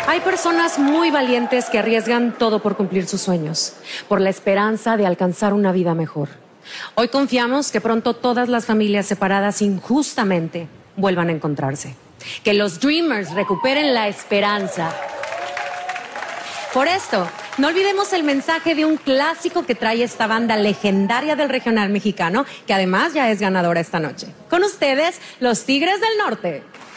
Hay personas muy valientes que arriesgan todo por cumplir sus sueños, por la esperanza de alcanzar una vida mejor. Hoy confiamos que pronto todas las familias separadas injustamente vuelvan a encontrarse. Que los Dreamers recuperen la esperanza. Por esto, no olvidemos el mensaje de un clásico que trae esta banda legendaria del regional mexicano, que además ya es ganadora esta noche. Con ustedes, los Tigres del Norte.